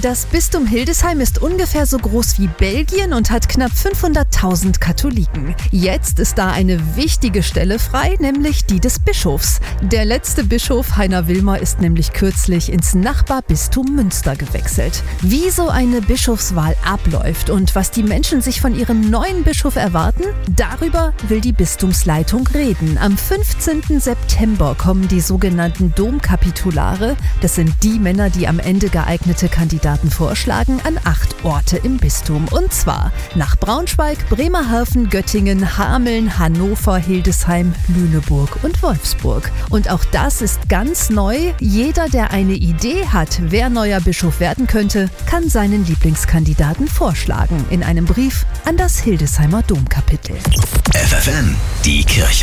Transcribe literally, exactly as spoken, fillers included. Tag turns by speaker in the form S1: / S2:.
S1: Das Bistum Hildesheim ist ungefähr so groß wie Belgien und hat knapp fünfhunderttausend Katholiken. Jetzt ist da eine wichtige Stelle frei, nämlich die des Bischofs. Der letzte Bischof, Heiner Wilmer, ist nämlich kürzlich ins Nachbarbistum Münster gewechselt. Wie so eine Bischofswahl abläuft und was die Menschen sich von ihrem neuen Bischof erwarten, darüber will die Bistumsleitung reden. Am fünfzehnten September kommen die sogenannten Domkapitulare. Das sind die Männer, die am Ende geeignete Kandidaten vorschlagen, an acht Orte im Bistum. Und zwar nach Braunschweig, Bremerhaven, Göttingen, Hameln, Hannover, Hildesheim, Lüneburg und Wolfsburg. Und auch das ist ganz neu. Jeder, der eine Idee hat, wer neuer Bischof werden könnte, kann seinen Lieblingskandidaten vorschlagen in einem Brief an das Hildesheimer Domkapitel.
S2: F F N, die Kirche.